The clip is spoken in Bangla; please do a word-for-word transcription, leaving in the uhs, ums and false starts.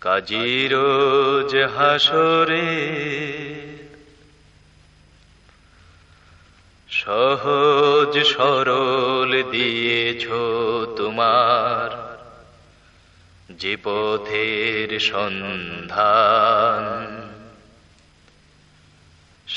কাজী রোজ হাসরে সহজ সরল দিয়েছ তোমার যে পথের সন্ধান।